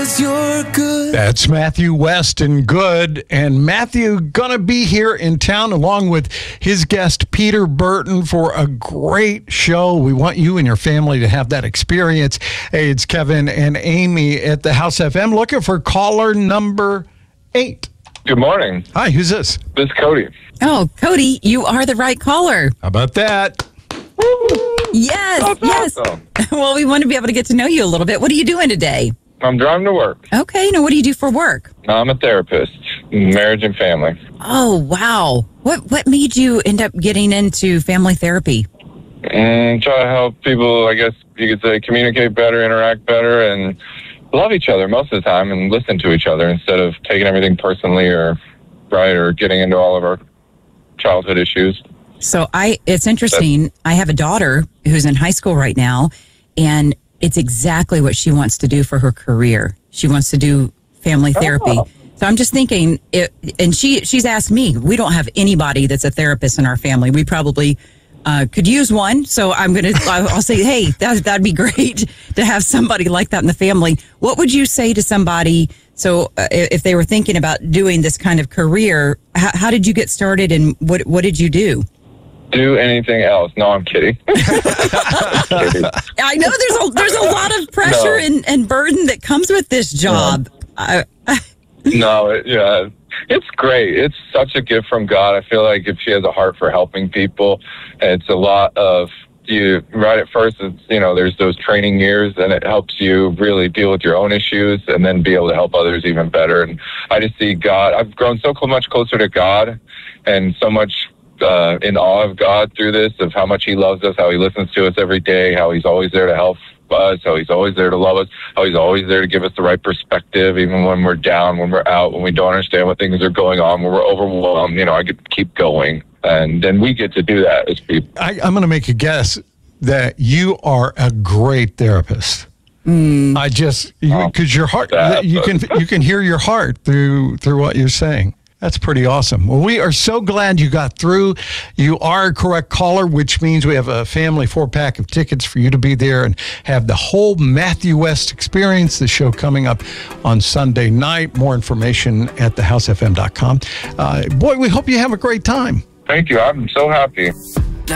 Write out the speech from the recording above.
'cause you're good. That's Matthew West and Good. And Matthew going to be here in town along with his guest, Peter Burton, for a great show. We want you and your family to have that experience. Hey, it's Kevin and Amy at the House FM looking for caller number 8. Good morning. Hi, who's this? This is Cody. Oh, Cody, you are the right caller. How about that? Yes, That's yes. awesome. Well, we want to be able to get to know you a little bit. What are you doing today? I'm driving to work. Okay, now what do you do for work? I'm a therapist, marriage and family. Oh, wow. What made you end up getting into family therapy? And try to help people, I guess you could say, communicate better, interact better, and love each other most of the time and listen to each other instead of taking everything personally or getting into all of our childhood issues. So it's interesting. I have a daughter who's in high school right now, and it's exactly what she wants to do for her career. She wants to do family therapy. So I'm just thinking, and she's asked me, we don't have anybody that's a therapist in our family. We probably could use one. So I'll say, hey, that'd be great to have somebody like that in the family. What would you say to somebody? So if they were thinking about doing this kind of career, how did you get started and what did you do? Do anything else. No, I'm kidding. I know there's a lot of pressure and burden that comes with this job. It's great. It's such a gift from God. I feel like if she has a heart for helping people, it's a lot of you right at first. It's, there's those training years, and it helps you really deal with your own issues and then be able to help others even better. And I just see God. I've grown so much closer to God and so much in awe of God through this, of how much he loves us, how he listens to us every day, how he's always there to help us, how he's always there to love us, how he's always there to give us the right perspective, even when we're down, when we're out, when we don't understand what things are going on, when we're overwhelmed. I could keep going. And then we get to do that as people. I'm going to make a guess that you are a great therapist. Because your heart, you can hear your heart through what you're saying. That's pretty awesome. Well, we are so glad you got through. You are a correct caller, which means we have a family 4-pack of tickets for you to be there and have the whole Matthew West experience, the show coming up on Sunday night. More information at thehousefm.com. Boy, we hope you have a great time. Thank you. I'm so happy.